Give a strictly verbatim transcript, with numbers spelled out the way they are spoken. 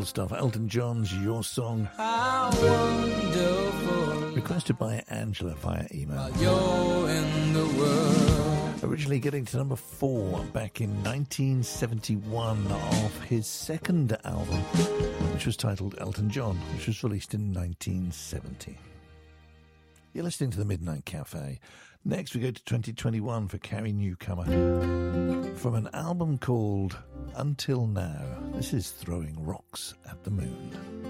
stuff. Elton John's Your Song. How wonderful. Requested by Angela via email. While you're in the world. Originally getting to number four back in nineteen seventy-one off his second album, which was titled Elton John, which was released in nineteen seventy. You're listening to the Midnight Cafe. Next we go to twenty twenty-one for Carrie Newcomer. From an album called Until Now, this is Throwing Rocks at the Moon.